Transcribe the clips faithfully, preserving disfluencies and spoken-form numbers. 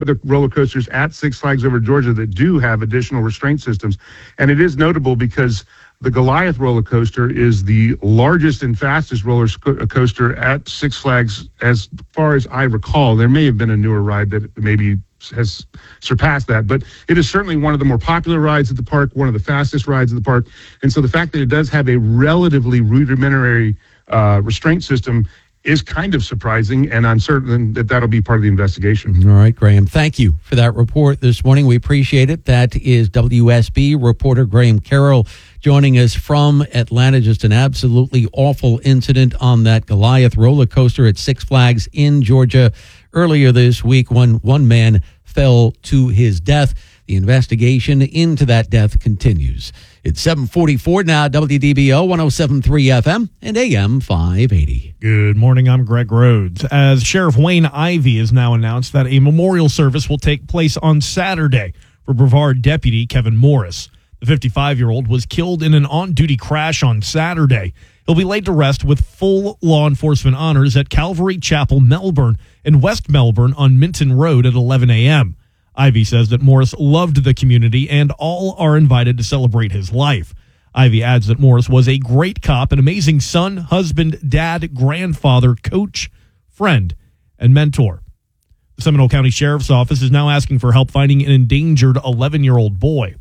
other roller coasters at Six Flags Over Georgia that do have additional restraint systems. And it is notable because the Goliath roller coaster is the largest and fastest roller coaster at Six Flags, as far as I recall. There may have been a newer ride that maybe has surpassed that, but it is certainly one of the more popular rides at the park, one of the fastest rides at the park. And so the fact that it does have a relatively rudimentary uh, restraint system is kind of surprising, and I'm certain that that'll be part of the investigation. All right, Graham, thank you for that report this morning. We appreciate it. That is W S B reporter Graham Carroll joining us from Atlanta. Just an absolutely awful incident on that Goliath roller coaster at Six Flags in Georgia earlier this week when one man fell to his death. The investigation into that death continues. It's seven forty-four now, W D B O one oh seven point three F M and A M five eighty. Good morning, I'm Greg Rhodes. As Sheriff Wayne Ivey has now announced that a memorial service will take place on Saturday for Brevard Deputy Kevin Morris. The fifty-five-year-old was killed in an on-duty crash on Saturday. He'll be laid to rest with full law enforcement honors at Calvary Chapel, Melbourne, in West Melbourne on Minton Road at eleven a.m. Ivey says that Morris loved the community and all are invited to celebrate his life. Ivey adds that Morris was a great cop, an amazing son, husband, dad, grandfather, coach, friend, and mentor. The Seminole County Sheriff's Office is now asking for help finding an endangered eleven-year-old boy.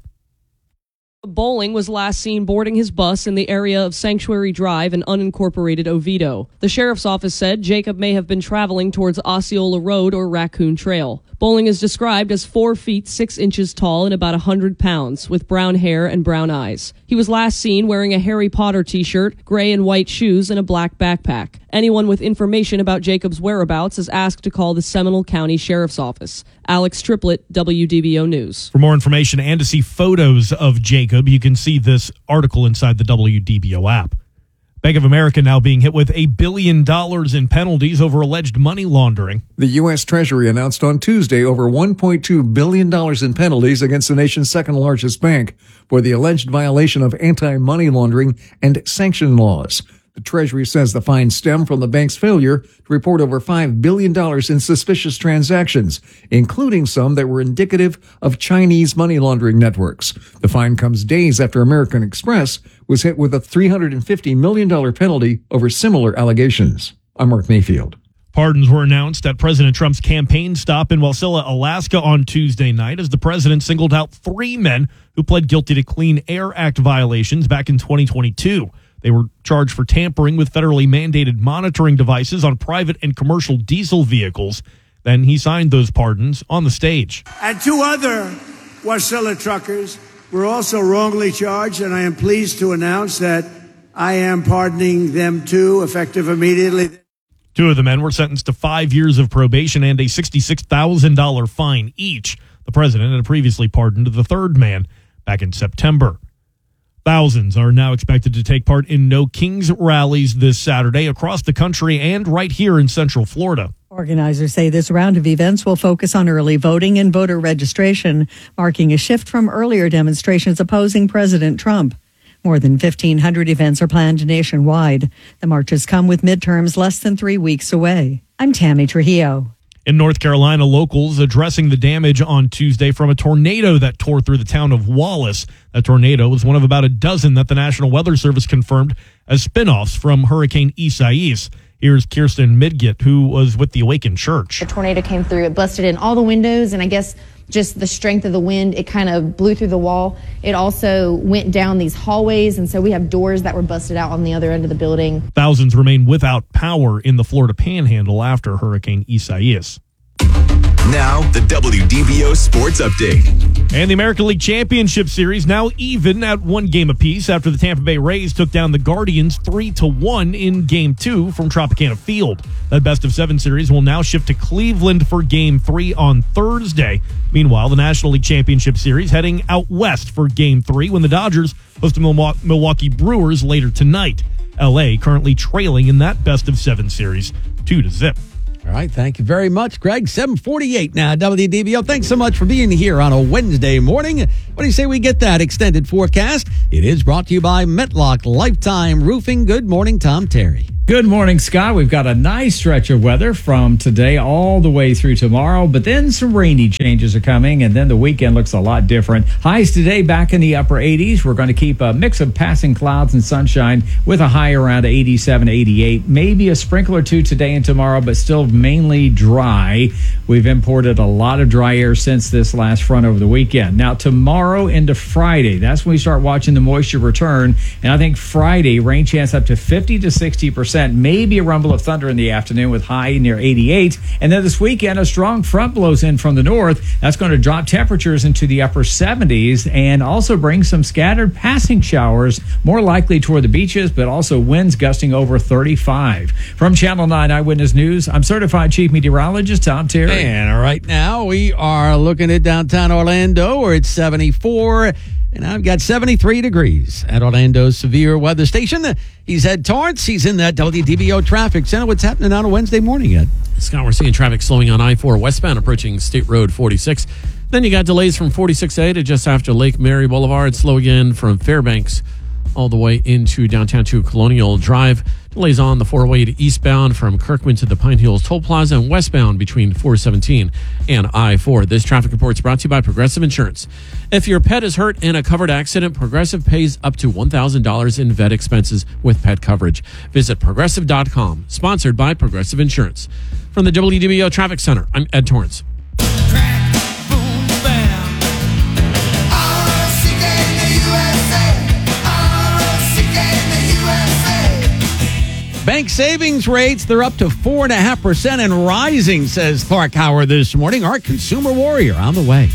Bowling was last seen boarding his bus in the area of Sanctuary Drive in unincorporated Oviedo. The sheriff's office said Jacob may have been traveling towards Osceola Road or Raccoon Trail. Bowling is described as four feet six inches tall and about one hundred pounds, with brown hair and brown eyes. He was last seen wearing a Harry Potter t-shirt, gray and white shoes, and a black backpack. Anyone with information about Jacob's whereabouts is asked to call the Seminole County Sheriff's Office. Alex Triplett, W D B O News. For more information and to see photos of Jacob, you can see this article inside the W D B O app. Bank of America now being hit with a billion dollars in penalties over alleged money laundering. The U S. Treasury announced on Tuesday over one point two billion dollars in penalties against the nation's second largest bank for the alleged violation of anti-money laundering and sanction laws. The Treasury says the fines stem from the bank's failure to report over five billion dollars in suspicious transactions, including some that were indicative of Chinese money laundering networks. The fine comes days after American Express was hit with a three hundred fifty million dollars penalty over similar allegations. I'm Mark Mayfield. Pardons were announced at President Trump's campaign stop in Wasilla, Alaska on Tuesday night as the president singled out three men who pled guilty to Clean Air Act violations back in twenty twenty-two. They were charged for tampering with federally mandated monitoring devices on private and commercial diesel vehicles. Then he signed those pardons on the stage. And two other Wasilla truckers were also wrongly charged, and I am pleased to announce that I am pardoning them too, effective immediately. Two of the men were sentenced to five years of probation and a sixty-six thousand dollars fine each. The president had previously pardoned the third man back in September. Thousands are now expected to take part in No Kings rallies this Saturday across the country and right here in Central Florida. Organizers say this round of events will focus on early voting and voter registration, marking a shift from earlier demonstrations opposing President Trump. More than fifteen hundred events are planned nationwide. The marches come with midterms less than three weeks away. I'm Tammy Trujillo. In North Carolina, locals addressing the damage on Tuesday from a tornado that tore through the town of Wallace. That tornado was one of about a dozen that the National Weather Service confirmed as spin-offs from Hurricane Isaias. Here's Kirsten Midgett, who was with the Awakened Church. The tornado came through, it busted in all the windows, and I guess just the strength of the wind, it kind of blew through the wall. It also went down these hallways, and so we have doors that were busted out on the other end of the building. Thousands remain without power in the Florida Panhandle after Hurricane Isaias. Now, the W D B O Sports Update. And the American League Championship Series now even at one game apiece after the Tampa Bay Rays took down the Guardians three to one in Game two from Tropicana Field. That best-of-seven series will now shift to Cleveland for Game three on Thursday. Meanwhile, the National League Championship Series heading out west for Game three when the Dodgers host the Milwaukee Brewers later tonight. L A currently trailing in that best-of-seven series two to zip. All right, thank you very much, Greg. seven forty-eight now, W D B O. Thanks so much for being here on a Wednesday morning. What do you say we get that extended forecast? It is brought to you by Metlock Lifetime Roofing. Good morning, Tom Terry. Good morning, Scott. We've got a nice stretch of weather from today all the way through tomorrow, but then some rainy changes are coming, and then the weekend looks a lot different. Highs today back in the upper eighties. We're going to keep a mix of passing clouds and sunshine with a high around eighty-seven, eighty-eight. Maybe a sprinkle or two today and tomorrow, but still mainly dry. We've imported a lot of dry air since this last front over the weekend. Now, tomorrow into Friday, that's when we start watching the moisture return, and I think Friday, rain chance up to fifty to sixty percent. Maybe a rumble of thunder in the afternoon with high near eighty-eight. And then this weekend, a strong front blows in from the north. That's going to drop temperatures into the upper seventies and also bring some scattered passing showers, more likely toward the beaches, but also winds gusting over thirty-five. From Channel nine Eyewitness News, I'm certified chief meteorologist Tom Terry. And right now we are looking at downtown Orlando where it's seventy-four. And I've got seventy-three degrees at Orlando's severe weather station. He's Ed Torrance. He's in that W D B O traffic center. What's happening on a Wednesday morning, Ed? Scott, we're seeing traffic slowing on I four westbound approaching State Road forty-six. Then you got delays from forty-six A to just after Lake Mary Boulevard. Slow again from Fairbanks all the way into downtown to Colonial Drive. Delays on the four-way to eastbound from Kirkman to the Pine Hills Toll Plaza and westbound between four seventeen and I four. This traffic report is brought to you by Progressive Insurance. If your pet is hurt in a covered accident, Progressive pays up to one thousand dollars in vet expenses with pet coverage. Visit progressive dot com, sponsored by Progressive Insurance. From the W D B O Traffic Center, I'm Ed Torrance. Bank savings rates, they're up to four point five percent and rising, says Clark Howard this morning. Our consumer warrior on the way.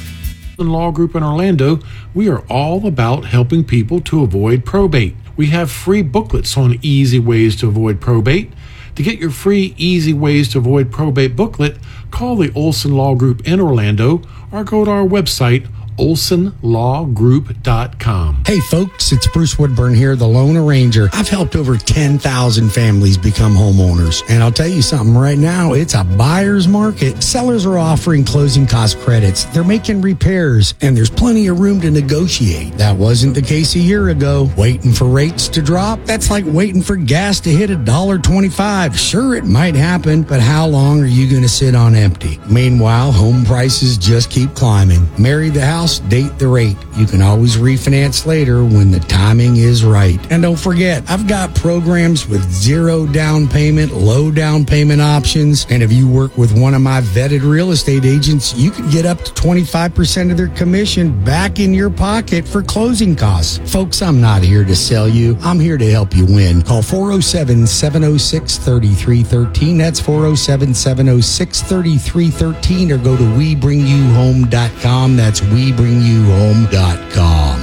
Law Group in Orlando, we are all about helping people to avoid probate. We have free booklets on easy ways to avoid probate. To get your free Easy Ways to Avoid Probate booklet, call the Olson Law Group in Orlando or go to our website, olson law group dot com. Hey folks, it's Bruce Woodburn here, the Lone Arranger. I've helped over ten thousand families become homeowners. And I'll tell you something, right now, it's a buyer's market. Sellers are offering closing cost credits. They're making repairs, and there's plenty of room to negotiate. That wasn't the case a year ago. Waiting for rates to drop? That's like waiting for gas to hit one dollar twenty-five. Sure, it might happen, but how long are you going to sit on empty? Meanwhile, home prices just keep climbing. Marry the house, date the rate. You can always refinance later when the timing is right. And don't forget, I've got programs with zero down payment, low down payment options. And if you work with one of my vetted real estate agents, you can get up to twenty-five percent of their commission back in your pocket for closing costs. Folks, I'm not here to sell you. I'm here to help you win. Call four oh seven, seven oh six, three three one three. That's four oh seven, seven oh six, three three one three, or go to we bring you home dot com. That's we bring you home dot com.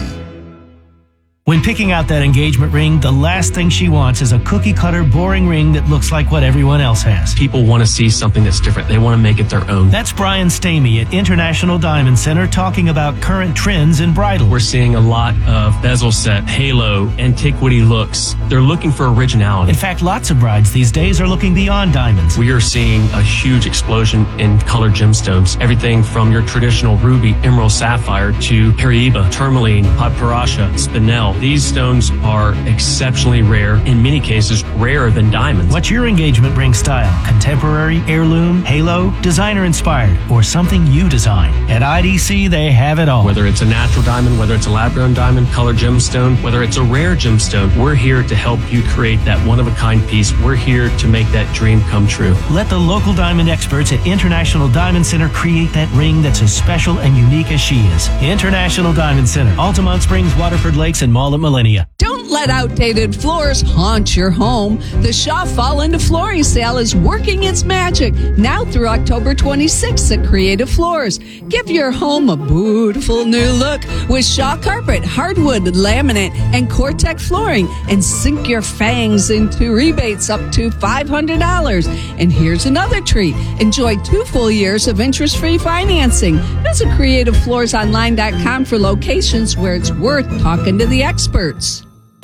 When picking out that engagement ring, the last thing she wants is a cookie-cutter, boring ring that looks like what everyone else has. People want to see something that's different. They want to make it their own. That's Brian Stamey at International Diamond Center talking about current trends in bridal. We're seeing a lot of bezel set, halo, antiquity looks. They're looking for originality. In fact, lots of brides these days are looking beyond diamonds. We are seeing a huge explosion in colored gemstones. Everything from your traditional ruby, emerald, sapphire to Paraiba, tourmaline, papyrusha, spinel. These stones are exceptionally rare, in many cases rarer than diamonds. What's your engagement ring style? Contemporary, heirloom, halo, designer inspired, or something you design? At I D C, they have it all. Whether it's a natural diamond, whether it's a lab-grown diamond, colored gemstone, whether it's a rare gemstone, we're here to help you create that one-of-a-kind piece. We're here to make that dream come true. Let the local diamond experts at International Diamond Center create that ring that's as special and unique as she is. International Diamond Center, Altamont Springs, Waterford Lakes, and Mall at Millennia. Don't let outdated floors haunt your home. The Shaw Fall Into Flooring Sale is working its magic now through October twenty-sixth at Creative Floors. Give your home a beautiful new look with Shaw carpet, hardwood, laminate, and Cortec flooring, and sink your fangs into rebates up to five hundred dollars. And here's another treat. Enjoy two full years of interest-free financing. Visit creative floors online dot com for locations where it's worth talking to the experts.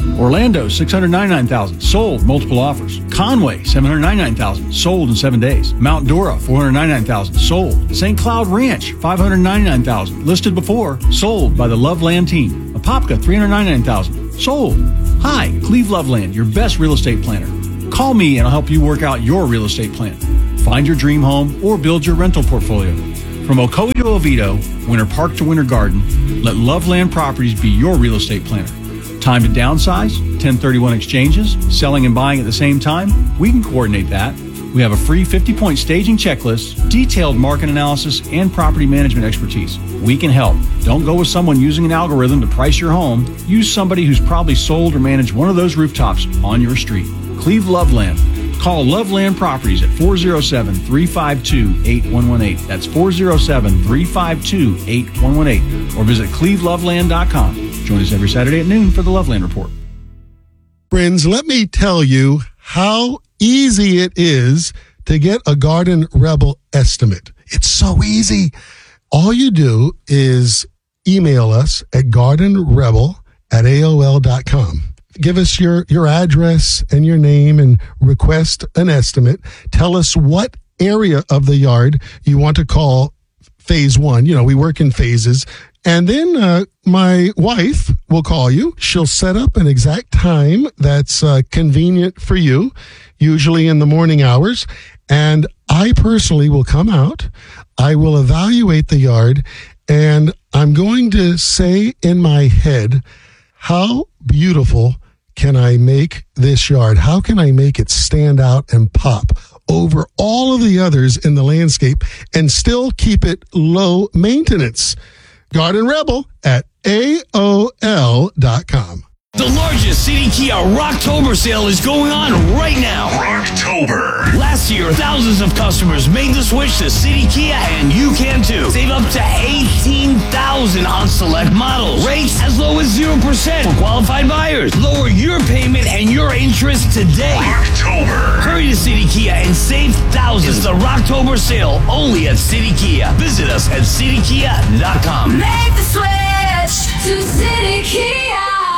Orlando, six hundred ninety-nine thousand dollars, sold, multiple offers. Conway, seven hundred ninety-nine thousand dollars, sold in seven days. Mount Dora, four hundred ninety-nine thousand dollars, sold. Saint Cloud Ranch, five hundred ninety-nine thousand dollars, listed before, sold by the Loveland team. Apopka, three hundred ninety-nine thousand dollars, sold. Hi, Cleve Loveland, your best real estate planner. Call me and I'll help you work out your real estate plan. Find your dream home or build your rental portfolio. From Ocoee to Oviedo, Winter Park to Winter Garden, let Loveland Properties be your real estate planner. Time to downsize, ten thirty-one exchanges, selling and buying at the same time? We can coordinate that. We have a free fifty-point staging checklist, detailed market analysis, and property management expertise. We can help. Don't go with someone using an algorithm to price your home. Use somebody who's probably sold or managed one of those rooftops on your street. Cleve Loveland. Call Loveland Properties at four oh seven, three five two, eight one one eight. That's four oh seven, three five two, eight one one eight. Or visit cleve loveland dot com. Join us every Saturday at noon for the Loveland Report. Friends, let me tell you how easy it is to get a Garden Rebel estimate. It's so easy. All you do is email us at garden rebel at A O L dot com. Give us your, your address and your name and request an estimate. Tell us what area of the yard you want to call phase one. You know, we work in phases. And then uh, my wife will call you. She'll set up an exact time that's uh, convenient for you, usually in the morning hours. And I personally will come out. I will evaluate the yard. And I'm going to say in my head, how beautiful can I make this yard? How can I make it stand out and pop over all of the others in the landscape and still keep it low maintenance? Garden Rebel at A O L dot com. The largest City Kia Rocktober sale is going on right now. Rocktober. Last year, thousands of customers made the switch to City Kia, and you can too. Save up to eighteen thousand dollars on select models. Rates as low as zero percent for qualified buyers. Lower your payment and your interest today. Rocktober. Hurry to City Kia and save thousands. It's the Rocktober sale only at City Kia. Visit us at city kia dot com. Make the switch to City Kia.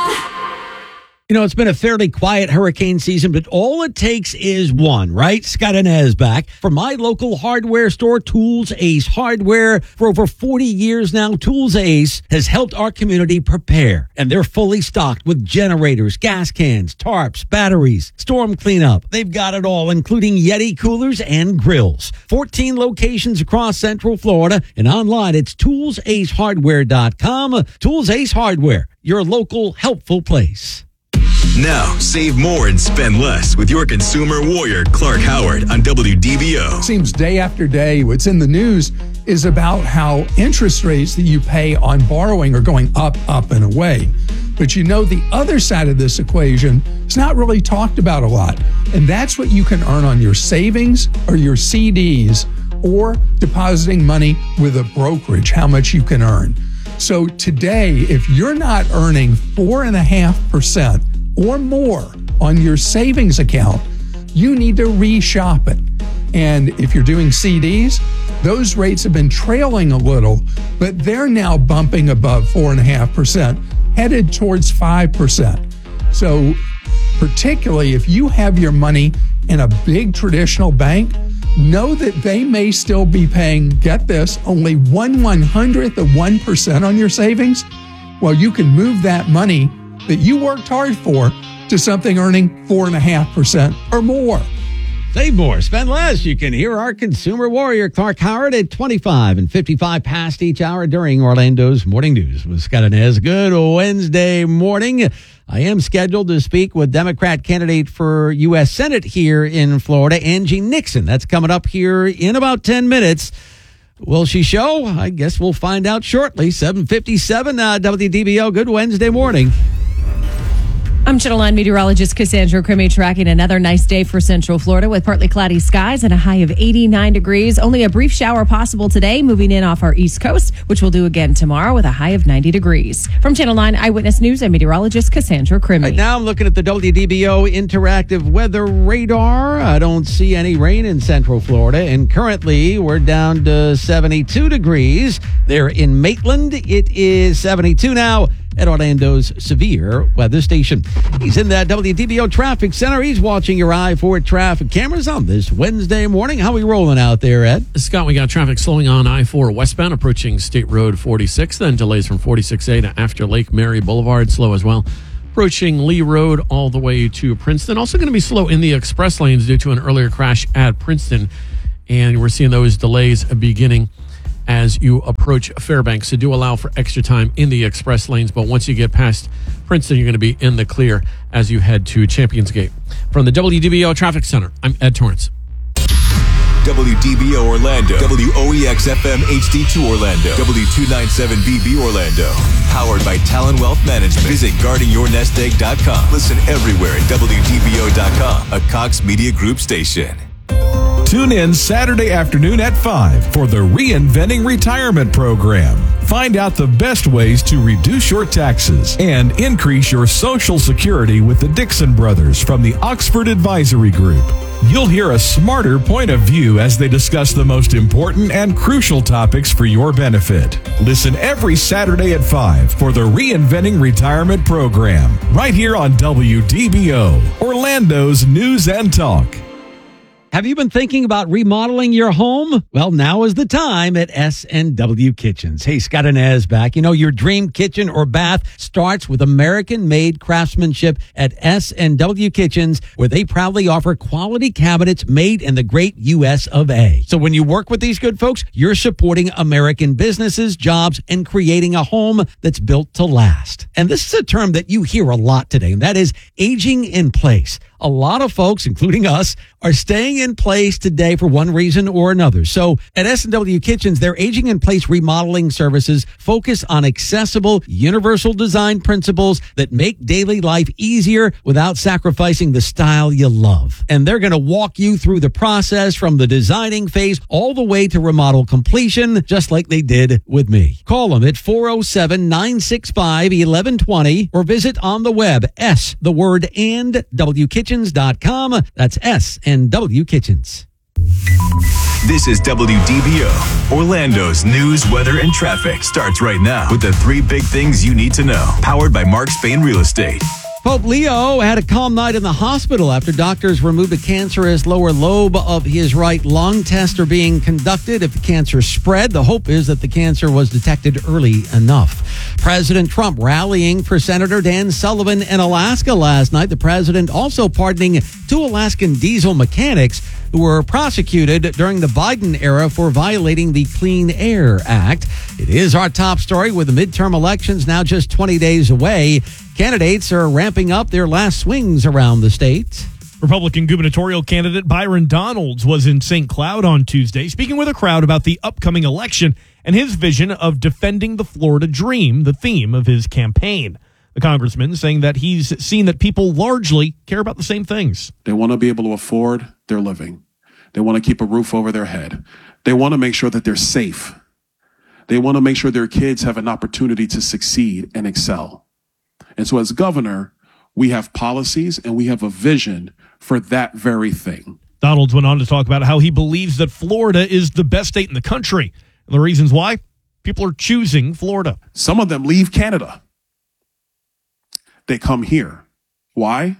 You know, it's been a fairly quiet hurricane season, but all it takes is one, right? Scott Inez back from my local hardware store, Tools Ace Hardware. For over forty years now, Tools Ace has helped our community prepare, and they're fully stocked with generators, gas cans, tarps, batteries, storm cleanup. They've got it all, including Yeti coolers and grills. fourteen locations across Central Florida, and online it's tools ace hardware dot com. Tools Ace Hardware, your local helpful place. Now, save more and spend less with your consumer warrior, Clark Howard, on W D B O. Seems day after day, what's in the news is about how interest rates that you pay on borrowing are going up, up, and away. But you know, the other side of this equation is not really talked about a lot. And that's what you can earn on your savings or your C Ds or depositing money with a brokerage, how much you can earn. So today, if you're not earning four and a half percent or more on your savings account, you need to reshop it. And if you're doing C Ds, those rates have been trailing a little, but they're now bumping above four and a half percent, headed towards five percent. So particularly if you have your money in a big traditional bank, know that they may still be paying, get this, only one one hundredth of one percent on your savings. Well, you can move that money that you worked hard for to something earning four and a half percent or more. Save more, spend less. You can hear our consumer warrior, Clark Howard, at twenty-five and fifty-five past each hour during Orlando's Morning News with Scott Inez. Good Wednesday morning. I am scheduled to speak with Democrat candidate for U S Senate here in Florida, Angie Nixon. That's coming up here in about ten minutes. Will she show? I guess we'll find out shortly. seven fifty-seven uh, W D B O. Good Wednesday morning. I'm Channel nine meteorologist Cassandra Crimmy, tracking another nice day for Central Florida with partly cloudy skies and a high of eighty-nine degrees. Only a brief shower possible today, moving in off our east coast, which we'll do again tomorrow with a high of ninety degrees. From Channel nine Eyewitness News, I'm meteorologist Cassandra Crimmy. Right now I'm looking at the W D B O interactive weather radar. I don't see any rain in Central Florida, and currently we're down to seventy-two degrees. There in Maitland, it is seventy-two now. at Orlando's severe weather station. He's in that W D B O traffic center. He's watching your I four traffic cameras on this Wednesday morning. How are we rolling out there, Ed? Scott, we got traffic slowing on I four westbound approaching State Road forty-six, then delays from forty-six A to after Lake Mary Boulevard, slow as well. Approaching Lee Road all the way to Princeton. Also going to be slow in the express lanes due to an earlier crash at Princeton. And we're seeing those delays beginning as you approach Fairbanks. So do allow for extra time in the express lanes. But once you get past Princeton, you're going to be in the clear as you head to Champions Gate. From the W D B O Traffic Center, I'm Ed Torrance. W D B O Orlando, W O E X F M H D two Orlando, W two ninety-seven B B Orlando. Powered by Talon Wealth Management. Visit guarding your nest egg dot com. Listen everywhere at W D B O dot com, a Cox Media Group station. Tune in Saturday afternoon at five for the Reinventing Retirement Program. Find out the best ways to reduce your taxes and increase your Social Security with the Dixon Brothers from the Oxford Advisory Group. You'll hear a smarter point of view as they discuss the most important and crucial topics for your benefit. Listen every Saturday at five for the Reinventing Retirement Program, right here on W D B O, Orlando's News and Talk. Have you been thinking about remodeling your home? Well, now is the time at S and W Kitchens. Hey, Scott and Ez back. You know, your dream kitchen or bath starts with American-made craftsmanship at S and W Kitchens, where they proudly offer quality cabinets made in the great U S of A. So when you work with these good folks, you're supporting American businesses, jobs, and creating a home that's built to last. And this is a term that you hear a lot today, and that is aging in place. A lot of folks, including us, are staying in place today for one reason or another. So at S and W Kitchens, their aging in place remodeling services focus on accessible, universal design principles that make daily life easier without sacrificing the style you love. And they're going to walk you through the process from the designing phase all the way to remodel completion, just like they did with me. Call them at four oh seven, nine six five, one one two zero or visit on the web, S, the word, and W Kitchens. Dot com. That's S and W Kitchens. This is W D B O. Orlando's news, weather, and traffic starts right now with the three big things you need to know. Powered by Mark Spain Real Estate. Pope Leo had a calm night in the hospital after doctors removed a cancerous lower lobe of his right lung. Tests are being conducted. If the cancer spread, the hope is that the cancer was detected early enough. President Trump rallying for Senator Dan Sullivan in Alaska last night. The president also pardoning two Alaskan diesel mechanics who were prosecuted during the Biden era for violating the Clean Air Act. It is our top story with the midterm elections now just twenty days away. Candidates are ramping up their last swings around the state. Republican gubernatorial candidate Byron Donalds was in Saint Cloud on Tuesday, speaking with a crowd about the upcoming election and his vision of defending the Florida dream, the theme of his campaign. The congressman saying that he's seen that people largely care about the same things. They want to be able to afford their living. They want to keep a roof over their head. They want to make sure that they're safe. They want to make sure their kids have an opportunity to succeed and excel. And so as governor, we have policies and we have a vision for that very thing. Donalds went on to talk about how he believes that Florida is the best state in the country. And the reasons why? People are choosing Florida. Some of them leave Canada. They come here. Why?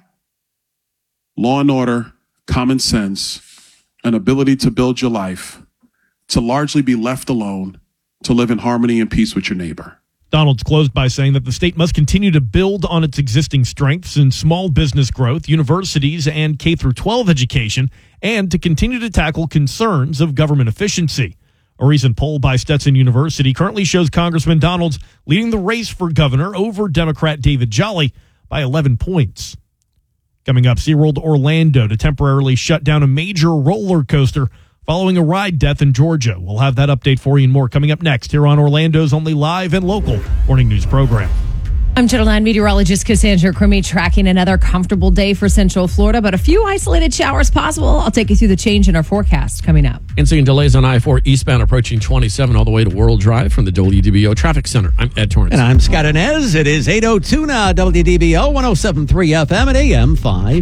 Law and order, common sense, an ability to build your life, to largely be left alone, to live in harmony and peace with your neighbor. Donalds closed by saying that the state must continue to build on its existing strengths in small business growth, universities, and K through twelve education, and to continue to tackle concerns of government efficiency. A recent poll by Stetson University currently shows Congressman Donalds leading the race for governor over Democrat David Jolly by eleven points. Coming up, SeaWorld Orlando to temporarily shut down a major roller coaster following a ride death in Georgia. We'll have that update for you and more coming up next here on Orlando's only live and local morning news program. I'm Channel nine meteorologist Cassandra Crimmy, tracking another comfortable day for Central Florida, but a few isolated showers possible. I'll take you through the change in our forecast coming up. And seeing delays on I four eastbound approaching twenty-seven all the way to World Drive from the W D B O Traffic Center. I'm Ed Torrance. And I'm Scott Inez. It is eight oh two now, W D B O one oh seven point three F M at A M five eighty.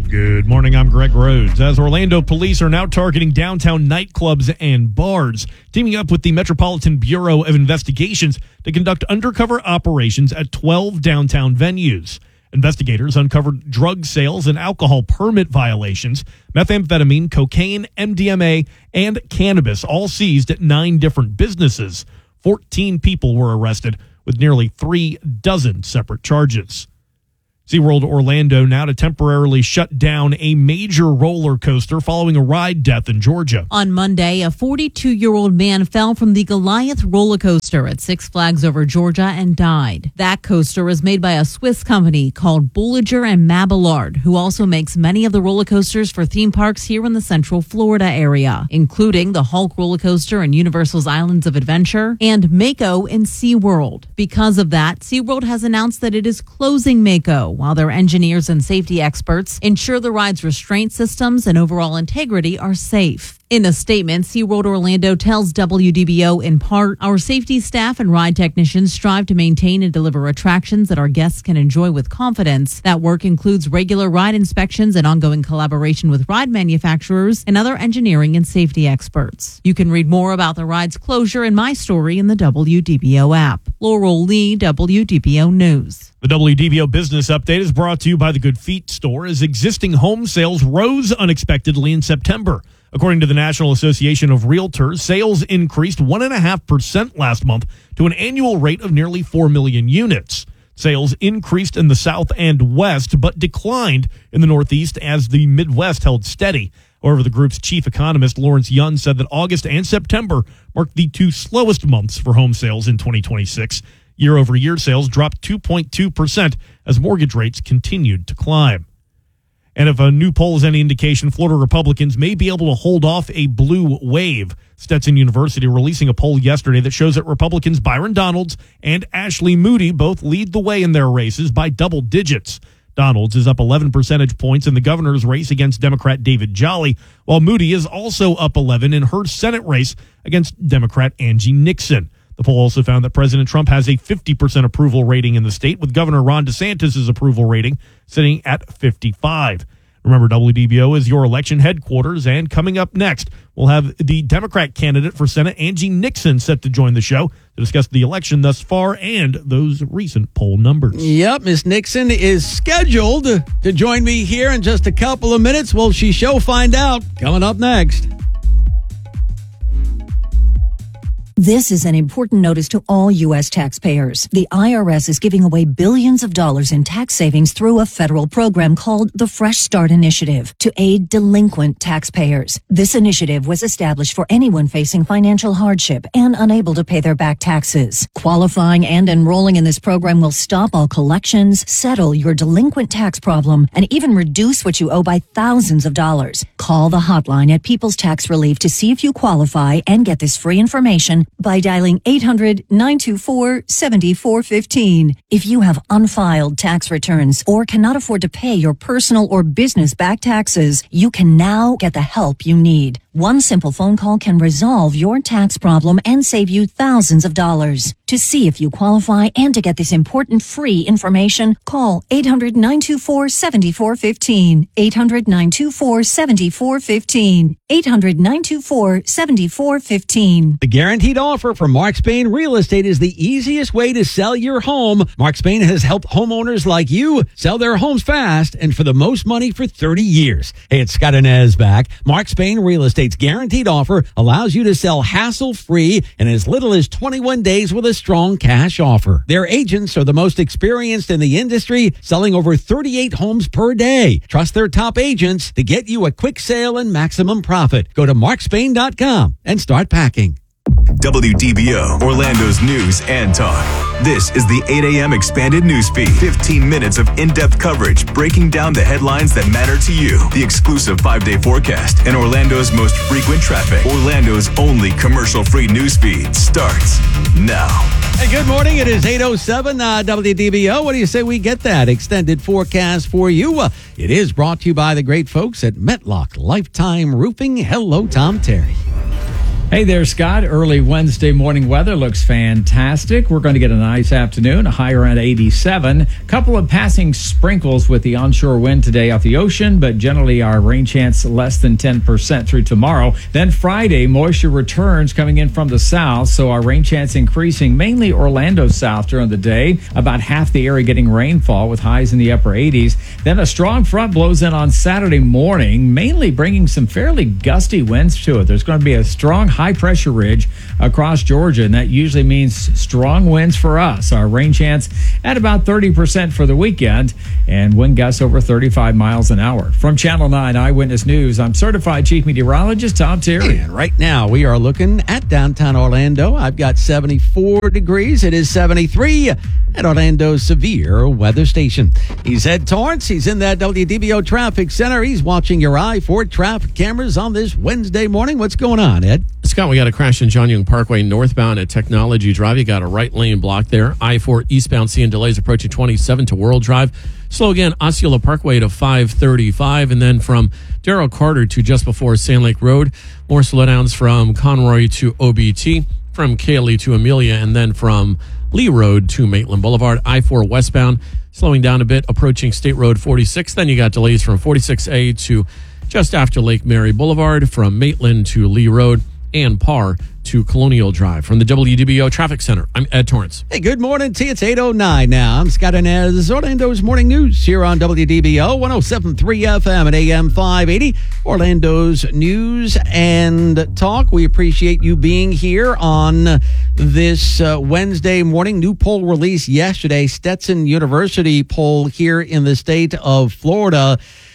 Good morning, I'm Greg Rhodes. As Orlando police are now targeting downtown nightclubs and bars, teaming up with the Metropolitan Bureau of Investigations to conduct undercover operations at twelve downtown venues. Investigators uncovered drug sales and alcohol permit violations, methamphetamine, cocaine, M D M A, and cannabis, all seized at nine different businesses. fourteen people were arrested with nearly three dozen separate charges. SeaWorld Orlando now to temporarily shut down a major roller coaster following a ride death in Georgia. On Monday, a forty-two-year-old man fell from the Goliath roller coaster at Six Flags Over Georgia and died. That coaster is made by a Swiss company called Bolliger and Mabillard, who also makes many of the roller coasters for theme parks here in the Central Florida area, including the Hulk roller coaster in Universal's Islands of Adventure and Mako in SeaWorld. Because of that, SeaWorld has announced that it is closing Mako, while their engineers and safety experts ensure the ride's restraint systems and overall integrity are safe. In a statement, SeaWorld Orlando tells W D B O in part, our safety staff and ride technicians strive to maintain and deliver attractions that our guests can enjoy with confidence. That work includes regular ride inspections and ongoing collaboration with ride manufacturers and other engineering and safety experts. You can read more about the ride's closure in my story in the W D B O app. Laurel Lee, W D B O News. The W D B O Business Update is brought to you by the Good Feet store as existing home sales rose unexpectedly in September. According to the National Association of Realtors, sales increased one point five percent last month to an annual rate of nearly four million units. Sales increased in the South and West, but declined in the Northeast as the Midwest held steady. However, the group's chief economist, Lawrence Yun, said that August and September marked the two slowest months for home sales in twenty twenty-six. Year-over-year sales dropped two point two percent as mortgage rates continued to climb. And if a new poll is any indication, Florida Republicans may be able to hold off a blue wave. Stetson University releasing a poll yesterday that shows that Republicans Byron Donalds and Ashley Moody both lead the way in their races by double digits. Donalds is up eleven percentage points in the governor's race against Democrat David Jolly, while Moody is also up eleven in her Senate race against Democrat Angie Nixon. The poll also found that President Trump has a fifty percent approval rating in the state, with Governor Ron DeSantis' approval rating sitting at fifty-five. Remember, W D B O is your election headquarters, and coming up next, we'll have the Democrat candidate for Senate, Angie Nixon, set to join the show to discuss the election thus far and those recent poll numbers. Yep, Miss Nixon is scheduled to join me here in just a couple of minutes. Well, she shall find out coming up next. This is an important notice to all U S taxpayers. The I R S is giving away billions of dollars in tax savings through a federal program called the Fresh Start Initiative to aid delinquent taxpayers. This initiative was established for anyone facing financial hardship and unable to pay their back taxes. Qualifying and enrolling in this program will stop all collections, settle your delinquent tax problem, and even reduce what you owe by thousands of dollars. Call the hotline at People's Tax Relief to see if you qualify and get this free information by dialing eight hundred, nine two four, seven four one five. If you have unfiled tax returns or cannot afford to pay your personal or business back taxes, you can now get the help you need. One simple phone call can resolve your tax problem and save you thousands of dollars. To see if you qualify and to get this important free information, call eight hundred, nine two four, seven four one five. eight hundred, nine two four, seven four one five. eight hundred, nine two four, seven four one five. The guaranteed offer from Mark Spain Real Estate is the easiest way to sell your home. Mark Spain has helped homeowners like you sell their homes fast and for the most money for thirty years. Hey, it's Scott Inez back. Mark Spain Real Estate's guaranteed offer allows you to sell hassle-free in as little as twenty-one days with a strong cash offer. Their agents are the most experienced in the industry, selling over thirty-eight homes per day. Trust their top agents to get you a quick sale and maximum profit. Go to mark spain dot com and start packing. W D B O, Orlando's news and talk. This is the eight a.m. expanded news feed. fifteen minutes of in-depth coverage breaking down the headlines that matter to you. The exclusive five-day forecast and Orlando's most frequent traffic. Orlando's only commercial-free news feed starts now. Hey, good morning. It is eight oh seven uh, W D B O. What do you say we get that extended forecast for you? Uh, it is brought to you by the great folks at Metlock Lifetime Roofing. Hello, Tom Terry. Hey there, Scott. Early Wednesday morning weather looks fantastic. We're going to get a nice afternoon, a high around eighty-seven. A couple of passing sprinkles with the onshore wind today off the ocean, but generally our rain chance less than ten percent through tomorrow. Then Friday, moisture returns coming in from the south, so our rain chance increasing, mainly Orlando south during the day. About half the area getting rainfall with highs in the upper eighties. Then a strong front blows in on Saturday morning, mainly bringing some fairly gusty winds to it. There's going to be a strong high pressure ridge across Georgia, and that usually means strong winds for us. Our rain chance at about thirty percent for the weekend, and wind gusts over thirty-five miles an hour. From Channel nine Eyewitness News, I'm certified chief meteorologist Tom Terry. And right now we are looking at downtown Orlando. I've got seventy-four degrees. It is seventy-three at Orlando's severe weather station. He's Ed Torrance. He's in that W D B O traffic center. He's watching your I four traffic cameras on this Wednesday morning. What's going on, Ed? Scott, we got a crash in John Young Parkway northbound at Technology Drive. You got a right lane block there. I four eastbound seeing delays approaching twenty-seven to World Drive. Slow again, Osceola Parkway to five thirty-five. And then from Darrell Carter to just before Sand Lake Road. More slowdowns from Conroy to O B T, from Cayley to Amelia, and then from Lee Road to Maitland Boulevard. I four westbound slowing down a bit, approaching State Road forty-six. Then you got delays from forty-six A to just after Lake Mary Boulevard, from Maitland to Lee Road, and Parr to Colonial Drive. From the W D B O Traffic Center, I'm Ed Torrance. Hey, good morning to you. It's eight oh nine now. I'm Scott Inez. This is Orlando's Morning News here on W D B O one oh seven point three F M and A M five eighty. Orlando's News and Talk. We appreciate you being here on this uh, Wednesday morning. New poll released yesterday. Stetson University poll here in the state of Florida.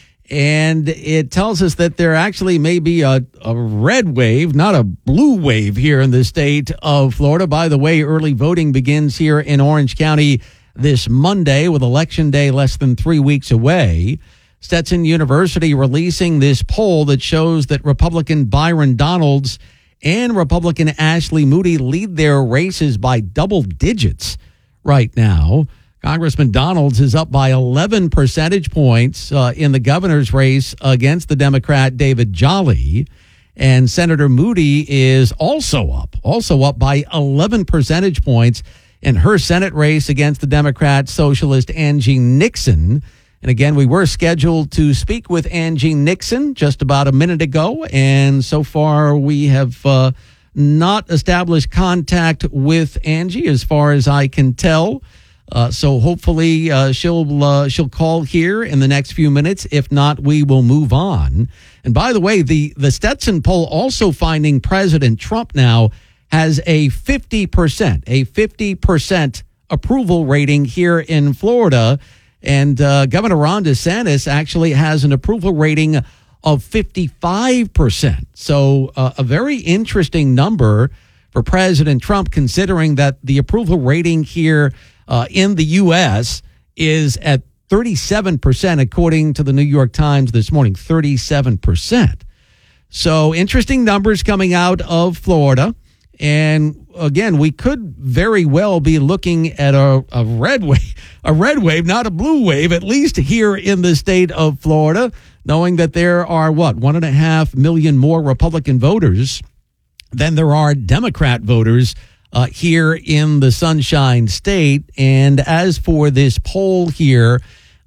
And it tells us that there actually may be a, a red wave, not a blue wave here in the state of Florida. By the way, early voting begins here in Orange County this Monday, with Election Day less than three weeks away. Stetson University releasing this poll that shows that Republican Byron Donalds and Republican Ashley Moody lead their races by double digits right now. Congressman Donalds is up by eleven percentage points uh, in the governor's race against the Democrat David Jolly. And Senator Moody is also up, also up by eleven percentage points in her Senate race against the Democrat Socialist Angie Nixon. And again, we were scheduled to speak with Angie Nixon just about a minute ago. And so far, we have uh, not established contact with Angie as far as I can tell. Uh, so hopefully uh, she'll uh, she'll call here in the next few minutes. If not, we will move on. And by the way, the, the Stetson poll also finding President Trump now has a fifty percent, a fifty percent approval rating here in Florida. And uh, Governor Ron DeSantis actually has an approval rating of fifty-five percent. So uh, a very interesting number for President Trump, considering that the approval rating here Uh, in the U S is at thirty-seven percent, according to the New York Times this morning, thirty-seven percent. So interesting numbers coming out of Florida. And again, we could very well be looking at a, a red wave, a red wave, not a blue wave, at least here in the state of Florida, knowing that there are, what, one and a half million more Republican voters than there are Democrat voters Uh, here in the Sunshine State. And as for this poll here,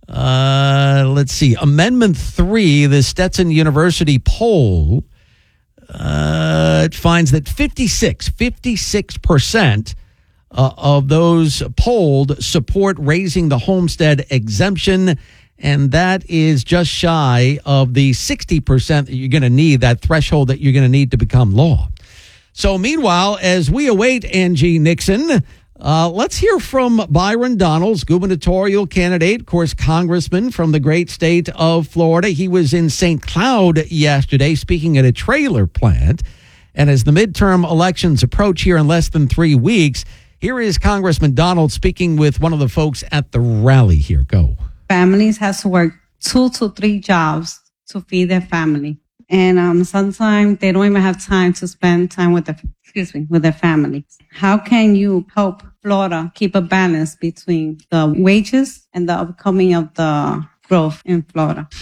uh, let's see, Amendment three, the Stetson University poll, uh, it finds that fifty-six, fifty-six percent uh, of those polled support raising the homestead exemption. And that is just shy of the sixty percent that you're going to need, that threshold that you're going to need to become law. So meanwhile, as we await Angie Nixon, uh, let's hear from Byron Donalds, gubernatorial candidate, of course, congressman from the great state of Florida. He was in Saint Cloud yesterday speaking at a trailer plant. And as the midterm elections approach here in less than three weeks, here is Congressman Donalds speaking with one of the folks at the rally here. Go. Families have to work two to three jobs to feed their family. And um, sometimes they don't even have time to spend time with their, excuse me, with their families. How can you help Florida keep a balance between the wages and the upcoming of the growth in Florida?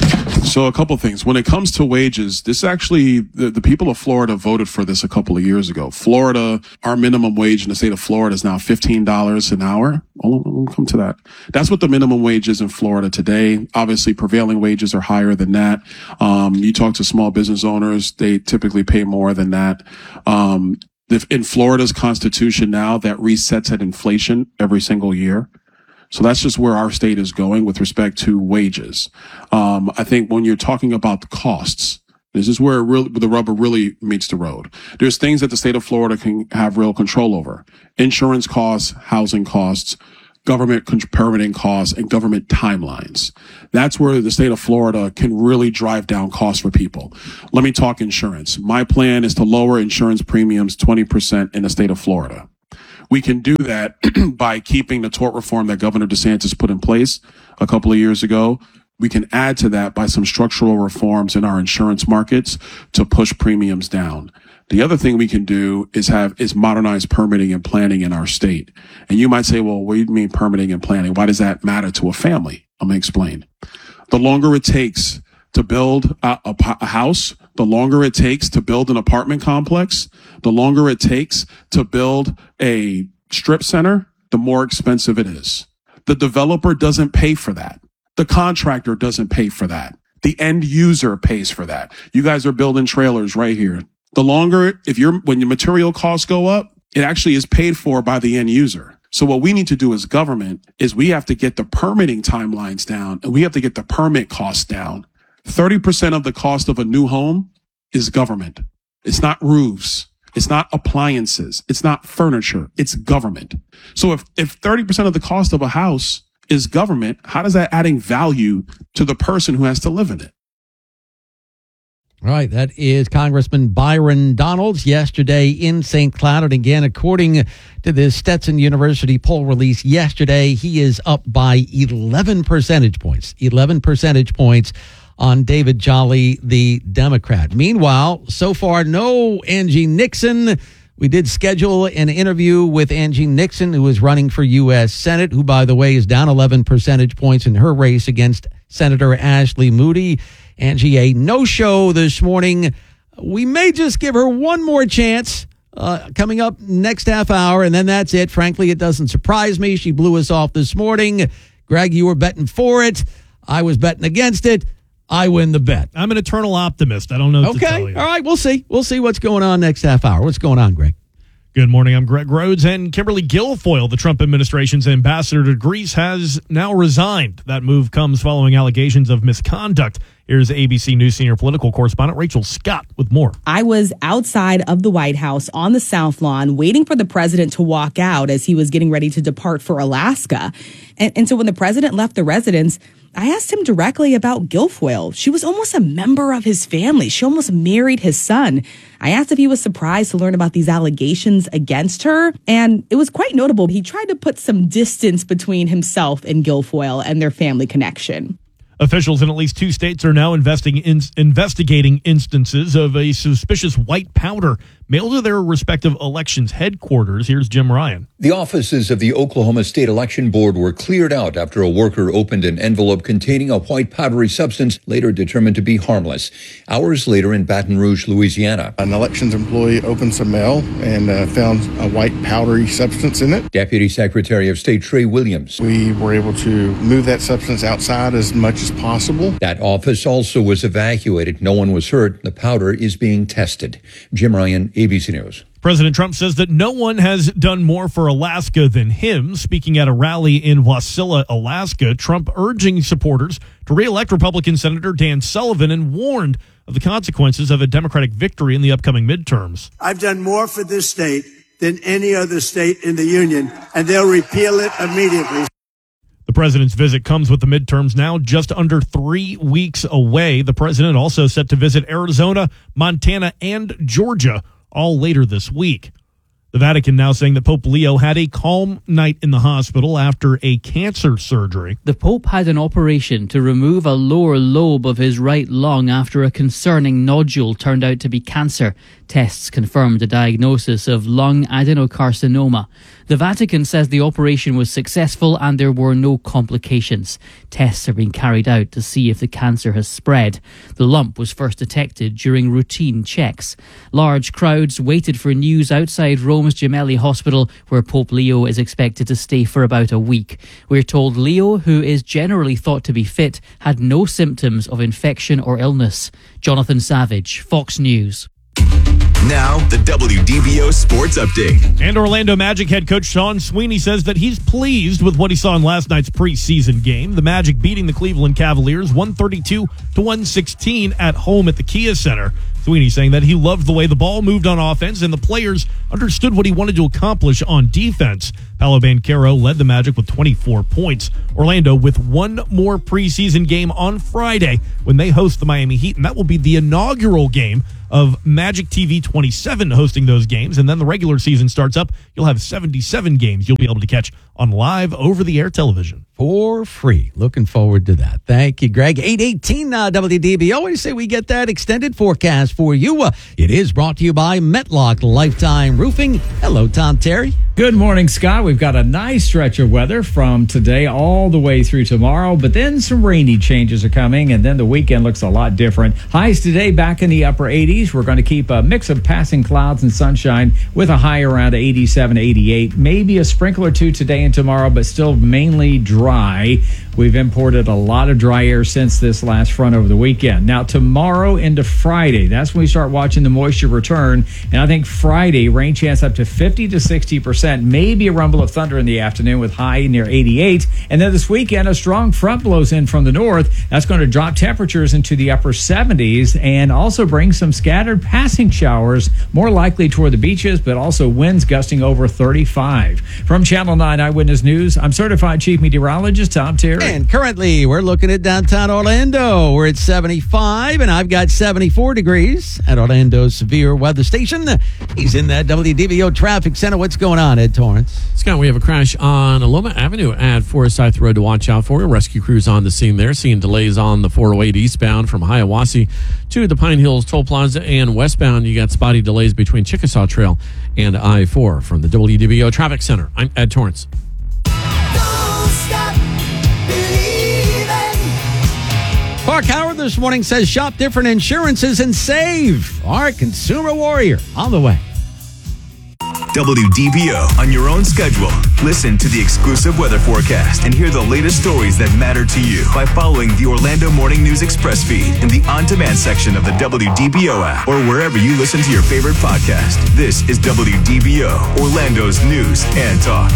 So a couple things. When it comes to wages, this actually, the, the people of Florida voted for this a couple of years ago. Florida, our minimum wage in the state of Florida is now fifteen dollars an hour. I'll, I'll come to that. That's what the minimum wage is in Florida today. Obviously, prevailing wages are higher than that. Um, you talk to small business owners, they typically pay more than that. Um, in Florida's constitution now, that resets at inflation every single year. So that's just where our state is going with respect to wages. Um, I think when you're talking about the costs, this is where it really, the rubber really meets the road. There's things that the state of Florida can have real control over. Insurance costs, housing costs, government permitting costs, and government timelines. That's where the state of Florida can really drive down costs for people. Let me talk insurance. My plan is to lower insurance premiums twenty percent in the state of Florida. We can do that by keeping the tort reform that Governor DeSantis put in place a couple of years ago. We can add to that by some structural reforms in our insurance markets to push premiums down. The other thing we can do is have is modernize permitting and planning in our state. And you might say, well, what do you mean permitting and planning? Why does that matter to a family? I'm going to explain. The longer it takes to build a, a, a house, the longer it takes to build an apartment complex, the longer it takes to build a strip center, the more expensive it is. The developer doesn't pay for that. The contractor doesn't pay for that. The end user pays for that. You guys are building trailers right here. The longer, if you're, when your material costs go up, it actually is paid for by the end user. So what we need to do as government is we have to get the permitting timelines down and we have to get the permit costs down. thirty percent of the cost of a new home is government. It's not roofs. It's not appliances. It's not furniture. It's government. So if, if thirty percent of the cost of a house is government, how does that adding value to the person who has to live in it? All right, that is Congressman Byron Donalds yesterday in Saint Cloud. And again, according to this Stetson University poll released yesterday, he is up by eleven percentage points, eleven percentage points on David Jolly, the Democrat. Meanwhile, so far, no Angie Nixon. We did schedule an interview with Angie Nixon, who is running for U S Senate, who, by the way, is down eleven percentage points in her race against Senator Ashley Moody. Angie, a no-show this morning. We may just give her one more chance uh, coming up next half hour, and then that's it. Frankly, it doesn't surprise me. She blew us off this morning. Greg, you were betting for it. I was betting against it. I win the bet. I'm an eternal optimist. I don't know what okay. to tell you. All right, we'll see. We'll see what's going on next half hour. What's going on, Greg? Good morning. I'm Greg Rhodes, and Kimberly Guilfoyle, the Trump administration's ambassador to Greece, has now resigned. That move comes following allegations of misconduct. Here's A B C News senior political correspondent Rachel Scott with more. I was outside of the White House on the South Lawn waiting for the president to walk out as he was getting ready to depart for Alaska. And, and so when the president left the residence, I asked him directly about Guilfoyle. She was almost a member of his family. She almost married his son. I asked if he was surprised to learn about these allegations against her, and it was quite notable. He tried to put some distance between himself and Guilfoyle and their family connection. Officials in at least two states are now investing in, investigating instances of a suspicious white powder mailed to their respective elections headquarters. Here's Jim Ryan. The offices of the Oklahoma State Election Board were cleared out after a worker opened an envelope containing a white powdery substance later determined to be harmless. Hours later in Baton Rouge, Louisiana, an elections employee opened some mail and uh, found a white powdery substance in it. Deputy Secretary of State Trey Williams. We were able to move that substance outside as much as possible. That office also was evacuated. No one was hurt. The powder is being tested. Jim Ryan, A B C News. President Trump says that no one has done more for Alaska than him. Speaking at a rally in Wasilla, Alaska, Trump urging supporters to re-elect Republican Senator Dan Sullivan and warned of the consequences of a Democratic victory in the upcoming midterms. I've done more for this state than any other state in the union, and they'll repeal it immediately. The president's visit comes with the midterms now just under three weeks away. The president also set to visit Arizona, Montana, and Georgia all later this week. The Vatican now saying that Pope Leo had a calm night in the hospital after a cancer surgery. The Pope had an operation to remove a lower lobe of his right lung after a concerning nodule turned out to be cancer. Tests confirmed a diagnosis of lung adenocarcinoma. The Vatican says the operation was successful and there were no complications. Tests are being carried out to see if the cancer has spread. The lump was first detected during routine checks. Large crowds waited for news outside Rome's Gemelli Hospital, where Pope Leo is expected to stay for about a week. We're told Leo, who is generally thought to be fit, had no symptoms of infection or illness. Jonathan Savage, Fox News. Now, the W D B O Sports Update. And Orlando Magic head coach Sean Sweeney says that he's pleased with what he saw in last night's preseason game. The Magic beating the Cleveland Cavaliers one thirty-two to one sixteen at home at the Kia Center. Sweeney saying that he loved the way the ball moved on offense and the players understood what he wanted to accomplish on defense. Paolo Banchero led the Magic with twenty-four points. Orlando with one more preseason game on Friday when they host the Miami Heat, and that will be the inaugural game of Magic T V twenty-seven hosting those games, and then the regular season starts up. You'll have seventy-seven games you'll be able to catch on live over-the-air television. For free. Looking forward to that. Thank you, Greg. eight eighteen uh, W D B O. Always say we get that extended forecast for you. Uh, it is brought to you by Metlock Lifetime Roofing. Hello, Tom Terry. Good morning, Scott. We've got a nice stretch of weather from today all the way through tomorrow, but then some rainy changes are coming, and then the weekend looks a lot different. Highs today back in the upper eighties. We're going to keep a mix of passing clouds and sunshine with a high around eighty-seven, eighty-eight. Maybe a sprinkle or two today and tomorrow, but still mainly dry. We've imported a lot of dry air since this last front over the weekend. Now, tomorrow into Friday, that's when we start watching the moisture return. And I think Friday, rain chance up to fifty to sixty percent, maybe a rumble of thunder in the afternoon with high near eighty-eight. And then this weekend, a strong front blows in from the north. That's going to drop temperatures into the upper seventies and also bring some scattered passing showers, more likely toward the beaches, but also winds gusting over thirty-five. From Channel nine Eyewitness News, I'm certified chief meteorologist Tom Terry. And currently, we're looking at downtown Orlando. We're at seventy-five, and I've got seventy-four degrees at Orlando's Severe Weather Station. He's in that W D B O Traffic Center. What's going on, Ed Torrance? Scott, we have a crash on Aloma Avenue at Forsyth Road to watch out for. Rescue crews on the scene there, seeing delays on the four oh eight eastbound from Hiawassee to the Pine Hills Toll Plaza, and westbound, you got spotty delays between Chickasaw Trail and I four. From the W D B O Traffic Center, I'm Ed Torrance. Clark Howard this morning says shop different insurances and save. Our consumer warrior on the way. W D B O on your own schedule. Listen to the exclusive weather forecast and hear the latest stories that matter to you by following the Orlando Morning News Express feed in the on-demand section of the W D B O app or wherever you listen to your favorite podcast. This is W D B O, Orlando's news and talk.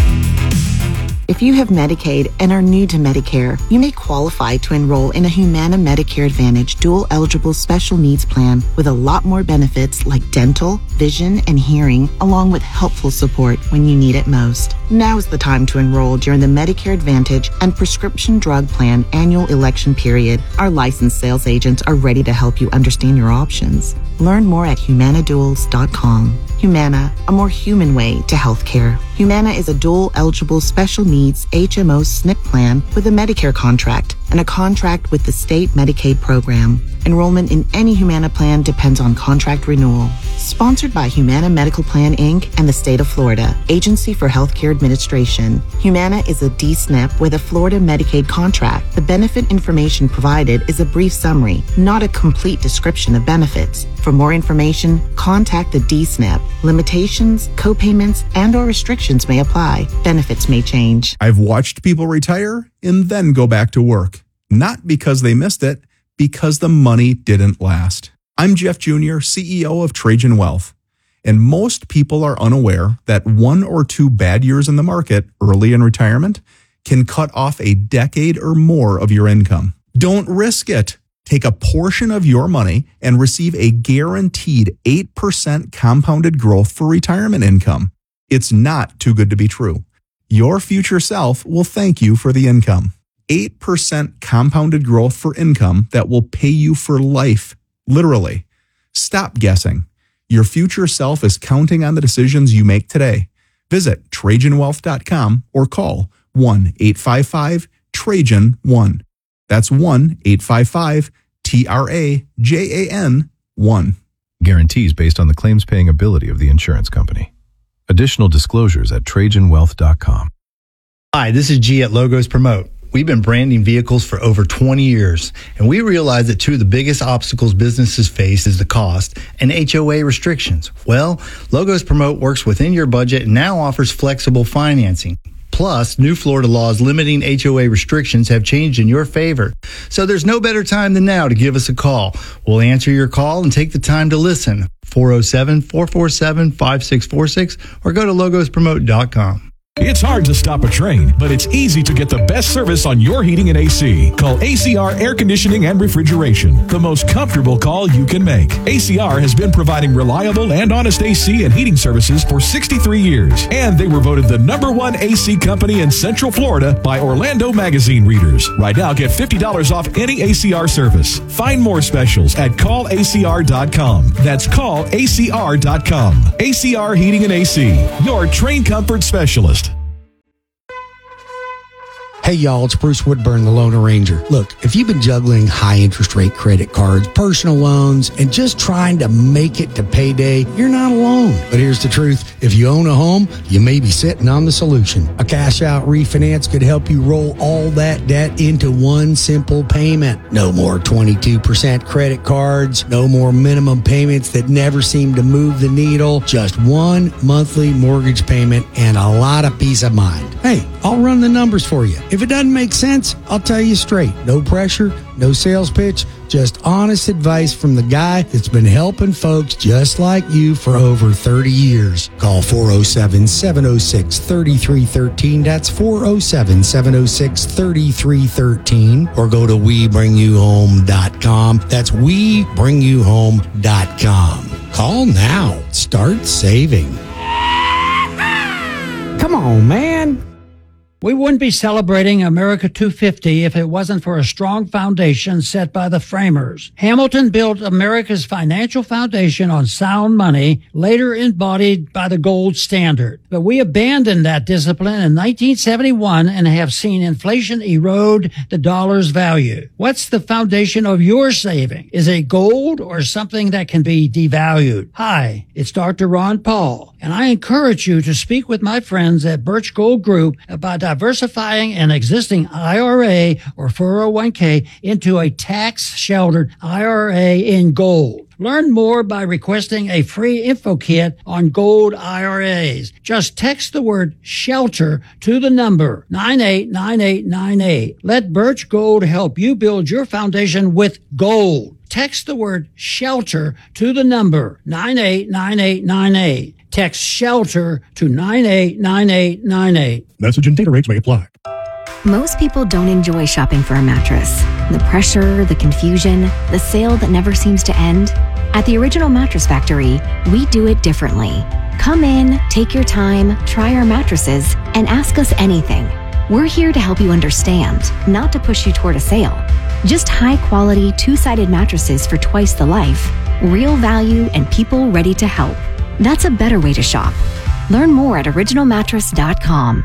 If you have Medicaid and are new to Medicare, you may qualify to enroll in a Humana Medicare Advantage dual eligible special needs plan with a lot more benefits like dental, vision, and hearing, along with helpful support when you need it most. Now is the time to enroll during the Medicare Advantage and Prescription Drug Plan annual election period. Our licensed sales agents are ready to help you understand your options. Learn more at humana duals dot com. Humana, a more human way to healthcare. Humana is a dual eligible special needs H M O S N P plan with a Medicare contract and a contract with the state Medicaid program. Enrollment in any Humana plan depends on contract renewal. Sponsored by Humana Medical Plan, Incorporated and the state of Florida, Agency for Healthcare Administration. Humana is a D S N P with a Florida Medicaid contract. The benefit information provided is a brief summary, not a complete description of benefits. For more information, contact the D S N P. Limitations, copayments, and or restrictions may apply. Benefits may change. I've watched people retire and then go back to work. Not because they missed it, because the money didn't last. I'm Jeff Junior, C E O of Trajan Wealth, and most people are unaware that one or two bad years in the market early in retirement can cut off a decade or more of your income. Don't risk it. Take a portion of your money and receive a guaranteed eight percent compounded growth for retirement income. It's not too good to be true. Your future self will thank you for the income. eight percent compounded growth for income that will pay you for life. Literally. Stop guessing. Your future self is counting on the decisions you make today. Visit Trajan Wealth dot com or call one eight five five Trajan one. That's one eight five five T R A J A N one. Guarantees based on the claims paying ability of the insurance company. Additional disclosures at trajan wealth dot com. Hi, this is G at Logos Promote. We've been branding vehicles for over twenty years, and we realize that two of the biggest obstacles businesses face is the cost and H O A restrictions. Well, Logos Promote works within your budget and now offers flexible financing. Plus, new Florida laws limiting H O A restrictions have changed in your favor. So there's no better time than now to give us a call. We'll answer your call and take the time to listen. four oh seven, four four seven, five six four six or go to logos promote dot com. It's hard to stop a train, but it's easy to get the best service on your heating and A C. Call A C R Air Conditioning and Refrigeration, the most comfortable call you can make. A C R has been providing reliable and honest A C and heating services for sixty-three years, and they were voted the number one A C company in Central Florida by Orlando Magazine readers. Right now, get fifty dollars off any A C R service. Find more specials at call A C R dot com. That's call A C R dot com. A C R Heating and A C, your train comfort specialist. Hey y'all, it's Bruce Woodburn, the Loan Arranger. Look, if you've been juggling high interest rate credit cards, personal loans, and just trying to make it to payday, you're not alone. But here's the truth. If you own a home, you may be sitting on the solution. A cash out refinance could help you roll all that debt into one simple payment. No more twenty-two percent credit cards, no more minimum payments that never seem to move the needle, just one monthly mortgage payment and a lot of peace of mind. Hey, I'll run the numbers for you. If it doesn't make sense, I'll tell you straight. No pressure, no sales pitch, just honest advice from the guy that's been helping folks just like you for over thirty years. Call four oh seven, seven oh six, three three one three. That's four oh seven, seven oh six, three three one three. Or go to we bring you home dot com. That's we bring you home dot com. Call now. Start saving. Come on, man. We wouldn't be celebrating America two fifty if it wasn't for a strong foundation set by the framers. Hamilton built America's financial foundation on sound money, later embodied by the gold standard. But we abandoned that discipline in nineteen seventy-one and have seen inflation erode the dollar's value. What's the foundation of your saving? Is it gold or something that can be devalued? Hi, it's Doctor Ron Paul, and I encourage you to speak with my friends at Birch Gold Group about diversifying an existing I R A or four oh one k into a tax-sheltered I R A in gold. Learn more by requesting a free info kit on gold I R As. Just text the word SHELTER to the number nine eight nine eight nine eight. Let Birch Gold help you build your foundation with gold. Text the word SHELTER to the number nine eight nine eight nine eight. Text SHELTER to nine eight nine eight nine eight. Message and data rates may apply. Most people don't enjoy shopping for a mattress. The pressure, the confusion, the sale that never seems to end. At the Original Mattress Factory, we do it differently. Come in, take your time, try our mattresses, and ask us anything. We're here to help you understand, not to push you toward a sale. Just high-quality, two-sided mattresses for twice the life, real value, and people ready to help. That's a better way to shop. Learn more at original mattress dot com.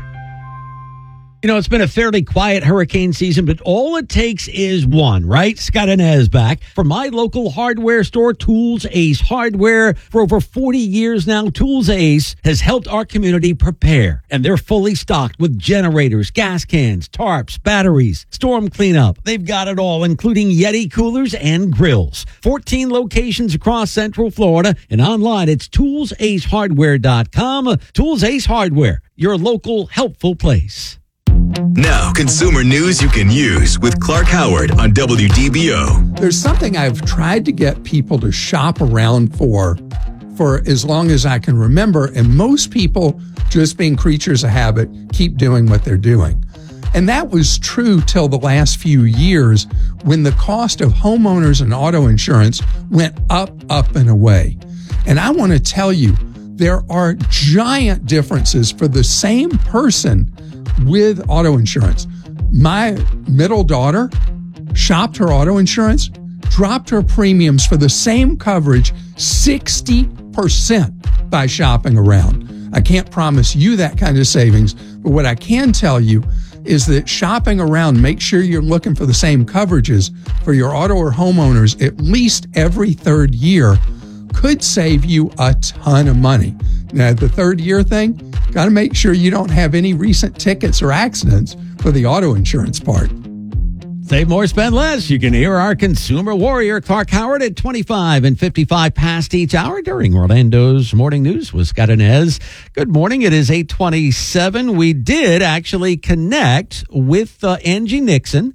You know, it's been a fairly quiet hurricane season, but all it takes is one, right? Scott Inez back from my local hardware store, Tools Ace Hardware. For over forty years now, Tools Ace has helped our community prepare, and they're fully stocked with generators, gas cans, tarps, batteries, storm cleanup. They've got it all, including Yeti coolers and grills. fourteen locations across Central Florida, and online it's tools ace hardware dot com. Tools Ace Hardware, your local helpful place. Now, consumer news you can use with Clark Howard on W D B O. There's something I've tried to get people to shop around for for as long as I can remember, and most people, just being creatures of habit, keep doing what they're doing. And that was true till the last few years when the cost of homeowners and auto insurance went up, up, and away. And I want to tell you, there are giant differences for the same person with auto insurance. My middle daughter shopped her auto insurance, dropped her premiums for the same coverage sixty percent by shopping around. I can't promise you that kind of savings, but what I can tell you is that shopping around, make sure you're looking for the same coverages for your auto or homeowners at least every third year, could save you a ton of money. Now, the third year thing, got to make sure you don't have any recent tickets or accidents for the auto insurance part. Save more, spend less. You can hear our consumer warrior, Clark Howard, at twenty-five and fifty-five past each hour during Orlando's Morning News with Scott Inez. Good morning. It is eight twenty-seven. We did actually connect with uh, Angie Nixon,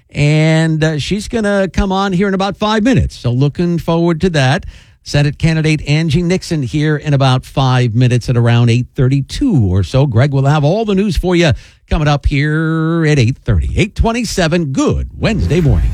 and uh, she's going to come on here in about five minutes. So looking forward to that. Senate candidate Angie Nixon here in about five minutes at around eight thirty-two or so. Greg will have all the news for you coming up here at eight thirty. eight twenty-seven. Good Wednesday morning.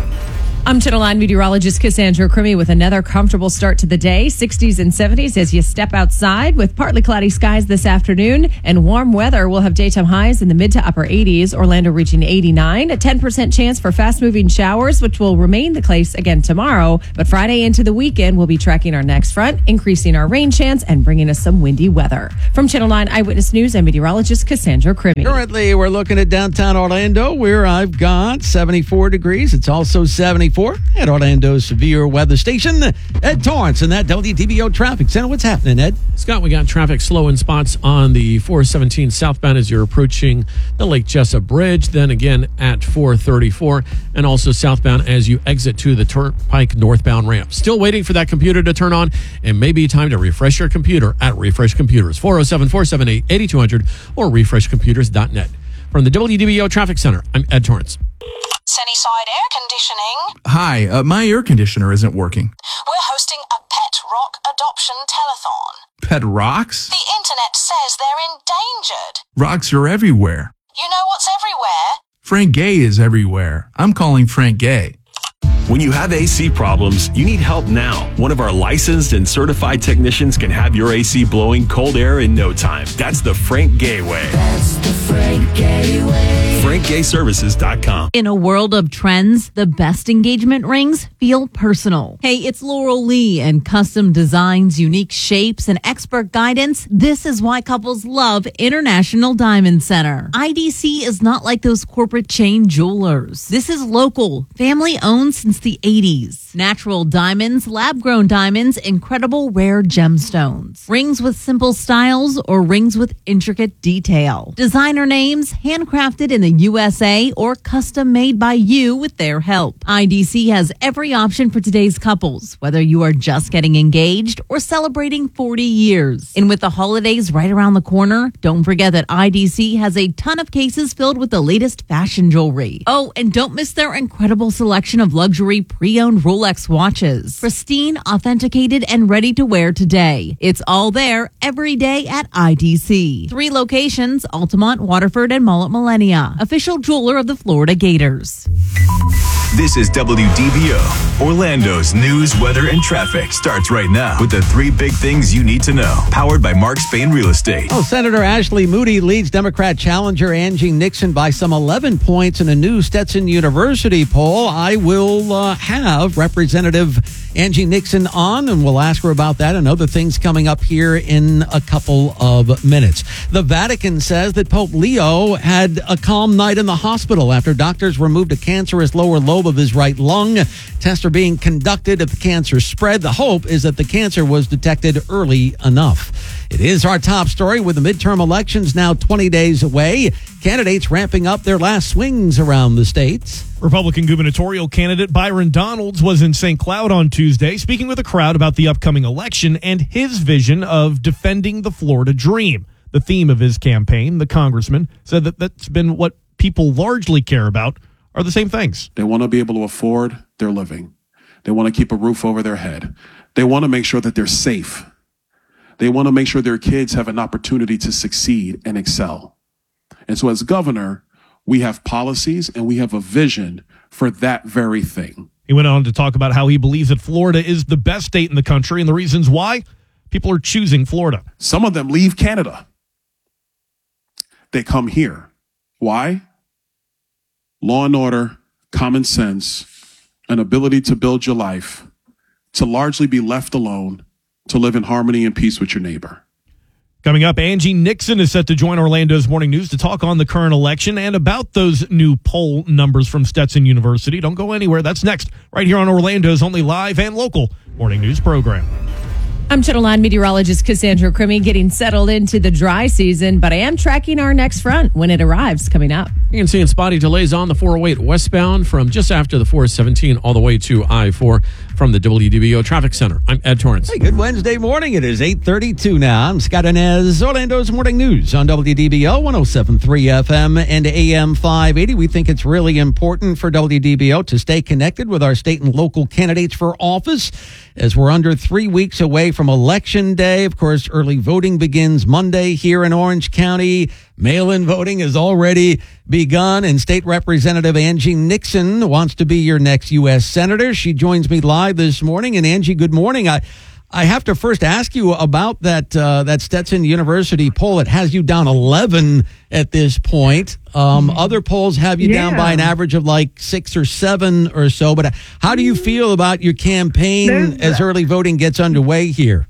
I'm Channel nine meteorologist Cassandra Crimmy with another comfortable start to the day. sixties and seventies as you step outside with partly cloudy skies this afternoon and warm weather. We'll have daytime highs in the mid to upper eighties. Orlando reaching eighty-nine. A ten percent chance for fast-moving showers, which will remain the case again tomorrow. But Friday into the weekend, we'll be tracking our next front, increasing our rain chance and bringing us some windy weather. From Channel nine Eyewitness News, I'm meteorologist Cassandra Crimmy. Currently, we're looking at downtown Orlando, where I've got seventy-four degrees. It's also seventy-four at Orlando's severe weather station. Ed Torrance in that W D B O traffic center. What's happening, Ed? Scott, we got traffic slow in spots on the four seventeen southbound as you're approaching the Lake Jessup Bridge. Then again at four thirty-four, and also southbound as you exit to the Turnpike northbound ramp. Still waiting for that computer to turn on, and maybe time to refresh your computer at Refresh Computers. four oh seven, four seven eight, eight two hundred or refresh computers dot net. From the W D B O traffic center, I'm Ed Torrance. Sunnyside Air Conditioning. Hi, uh, my air conditioner isn't working. We're hosting a Pet Rock adoption telethon. Pet rocks? The internet says they're endangered. Rocks are everywhere. You know what's everywhere? Frank Gay is everywhere. I'm calling Frank Gay. When you have A C problems, you need help now. One of our licensed and certified technicians can have your A C blowing cold air in no time. That's the Frank Gay way. That's the Frank Gay way. frank gay services dot com. In a world of trends, the best engagement rings feel personal. Hey, it's Laurel Lee, and custom designs, unique shapes, and expert guidance. This is why couples love International Diamond Center. I D C is not like those corporate chain jewelers. This is local, family owned since the eighties. Natural diamonds, lab-grown diamonds, incredible rare gemstones. Rings with simple styles or rings with intricate detail. Designer names, handcrafted in the U S A or custom made by you with their help. I D C has every option for today's couples, whether you are just getting engaged or celebrating forty years. And with the holidays right around the corner, don't forget that I D C has a ton of cases filled with the latest fashion jewelry. Oh, and don't miss their incredible selection of luxury pre-owned Rolex watches. Pristine, authenticated, and ready to wear today. It's all there every day at I D C. Three locations, Altamont, Waterford, and Mall at Millenia. Official jeweler of the Florida Gators. This is W D B O. Orlando's news, weather, and traffic starts right now with the three big things you need to know. Powered by Mark Spain Real Estate. Oh, Senator Ashley Moody leads Democrat challenger Angie Nixon by some eleven points in a new Stetson University poll. I will uh, have Representative Angie Nixon on, and we'll ask her about that and other things coming up here in a couple of minutes. The Vatican says that Pope Leo had a calm night in the hospital after doctors removed a cancerous lower lobe of his right lung. Tests are being conducted if the cancer spread. The hope is that the cancer was detected early enough. It is our top story with the midterm elections now twenty days away. Candidates ramping up their last swings around the states. Republican gubernatorial candidate Byron Donalds was in Saint Cloud on Tuesday, speaking with a crowd about the upcoming election and his vision of defending the Florida dream. The theme of his campaign, the congressman, said that that's been what people largely care about are the same things. They want to be able to afford their living. They want to keep a roof over their head. They want to make sure that they're safe. They want to make sure their kids have an opportunity to succeed and excel. And so as governor, we have policies and we have a vision for that very thing. He went on to talk about how he believes that Florida is the best state in the country and the reasons why people are choosing Florida. Some of them leave Canada. They come here. Why? Law and order, common sense, an ability to build your life, to largely be left alone, to live in harmony and peace with your neighbor. Coming up, Angie Nixon is set to join Orlando's Morning News to talk on the current election and about those new poll numbers from Stetson University. Don't go anywhere. That's next, right here on Orlando's only live and local Morning News program. I'm Channel nine meteorologist Cassandra Crimmy, getting settled into the dry season, but I am tracking our next front when it arrives coming up. You can see spotty delays on the four oh eight westbound from just after the four seventeen all the way to I four from the W D B O Traffic Center. I'm Ed Torrance. Hey, good Wednesday morning. It is eight thirty-two now. I'm Scott Inez, Orlando's Morning News on W D B O one oh seven point three F M and A M five eighty. We think it's really important for W D B O to stay connected with our state and local candidates for office as we're under three weeks away from Election Day. Of course, early voting begins Monday here in Orange County. Mail-in voting has already begun, and State Representative Angie Nixon wants to be your next U S Senator. She joins me live this morning. And Angie, good morning. I I have to first ask you about that uh, that Stetson University poll. It has you down eleven at this point. Um, other polls have you Yeah. down by an average of like six or seven or so. But how do you feel about your campaign There's- as early voting gets underway here?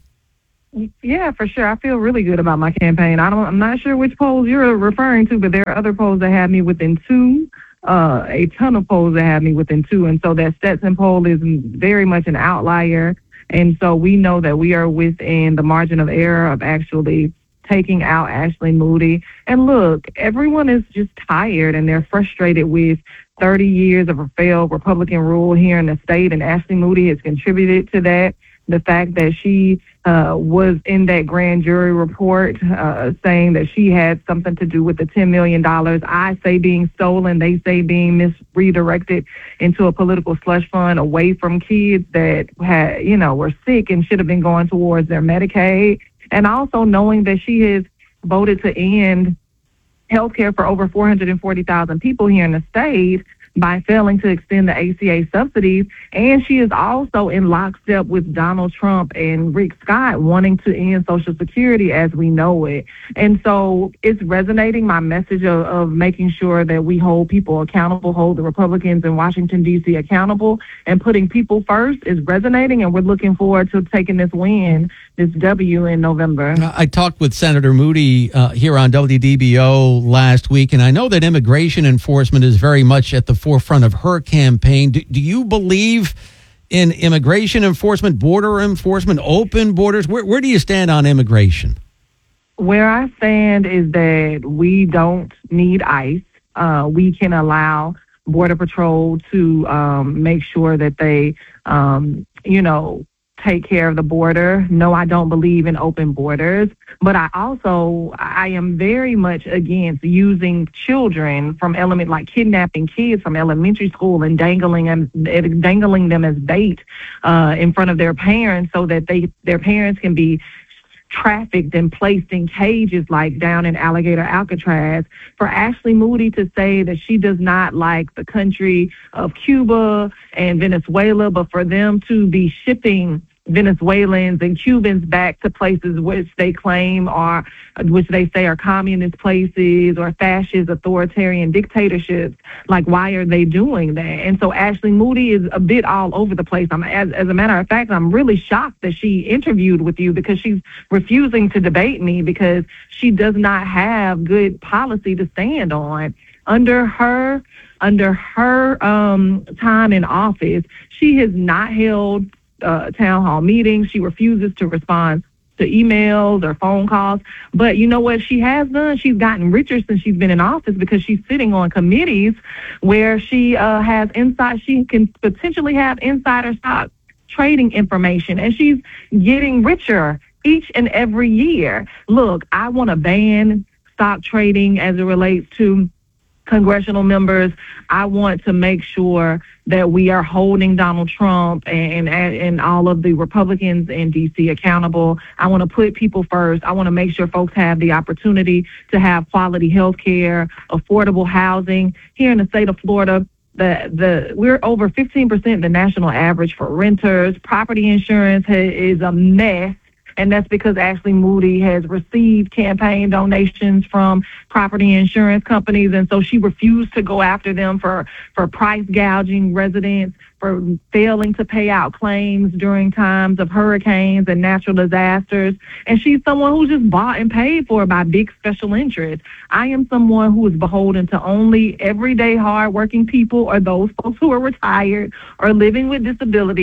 Yeah, for sure. I feel really good about my campaign. I don't. I'm not sure which polls you're referring to, but there are other polls that have me within two. Uh, a ton of polls that have me within two, and so that Stetson poll is very much an outlier. And so we know that we are within the margin of error of actually taking out Ashley Moody. And look, everyone is just tired and they're frustrated with thirty years of a failed Republican rule here in the state, and Ashley Moody has contributed to that. The fact that she uh, was in that grand jury report uh, saying that she had something to do with the ten million dollars, I say being stolen, they say being misredirected into a political slush fund away from kids that had, you know, were sick and should have been going towards their Medicaid. And also knowing that she has voted to end health care for over four hundred forty thousand people here in the state by failing to extend the A C A subsidies. And she is also in lockstep with Donald Trump and Rick Scott wanting to end Social Security as we know it. And so it's resonating, my message of, of making sure that we hold people accountable, hold the Republicans in Washington, D C accountable, and putting people first is resonating. And we're looking forward to taking this win, this W in November. I talked with Senator Moody uh, here on W D B O last week, and I know that immigration enforcement is very much at the forefront of her campaign. Do, do you believe in immigration enforcement, border enforcement, open borders? Where, where do you stand on immigration? Where I stand is that we don't need ICE. Uh, we can allow Border Patrol to um, make sure that they, um, you know, take care of the border. No, I don't believe in open borders, but I also, I am very much against using children from element, like kidnapping kids from elementary school and dangling them, dangling them as bait uh, in front of their parents so that they, their parents can be trafficked and placed in cages like down in Alligator Alcatraz. For Ashley Moody to say that she does not like the country of Cuba and Venezuela, but for them to be shipping Venezuelans and Cubans back to places which they claim are, which they say are communist places or fascist authoritarian dictatorships. Like, why are they doing that? And so Ashley Moody is a bit all over the place. I'm, as, as a matter of fact, I'm really shocked that she interviewed with you because she's refusing to debate me because she does not have good policy to stand on. Under her, under her um, time in office, she has not held Uh, town hall meetings. She refuses to respond to emails or phone calls. But you know what she has done? She's gotten richer since she's been in office because she's sitting on committees where she uh, has insight. She can potentially have insider stock trading information, and she's getting richer each and every year. Look, I want to ban stock trading as it relates to congressional members. I want to make sure that we are holding Donald Trump and, and and all of the Republicans in D C accountable. I want to put people first. I want to make sure folks have the opportunity to have quality health care, affordable housing. Here in the state of Florida, the the we're over fifteen percent the national average for renters. Property insurance ha- is a mess. And that's because Ashley Moody has received campaign donations from property insurance companies. And so she refused to go after them for, for price gouging residents, for failing to pay out claims during times of hurricanes and natural disasters. And she's someone who's just bought and paid for by big special interests. I am someone who is beholden to only everyday hardworking people or those folks who are retired or living with disabilities.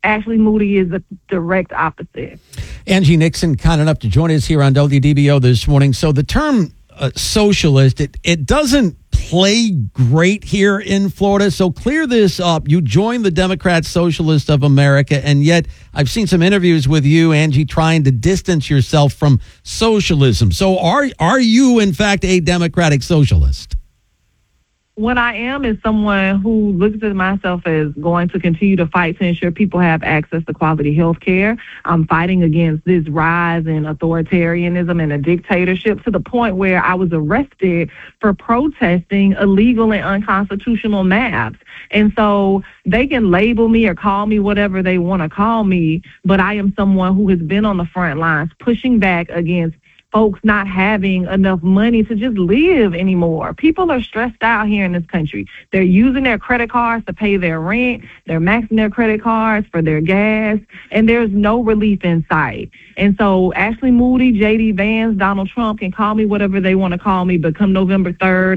Ashley Moody is the direct opposite. Angie Nixon, kind enough to join us here on W D B O this morning. So the term uh, socialist, it, it doesn't play great here in Florida. So clear this up. You joined the Democrat Socialists of America, and yet I've seen some interviews with you, Angie, trying to distance yourself from socialism. So are are you, in fact, a Democratic socialist? What I am is someone who looks at myself as going to continue to fight to ensure people have access to quality health care. I'm fighting against this rise in authoritarianism and a dictatorship to the point where I was arrested for protesting illegal and unconstitutional maps. And so they can label me or call me whatever they want to call me, but I am someone who has been on the front lines pushing back against folks not having enough money to just live anymore. People are stressed out here in this country. They're using their credit cards to pay their rent. They're maxing their credit cards for their gas, and there's no relief in sight. And so Ashley Moody, J D Vance, Donald Trump can call me whatever they want to call me, but come November third,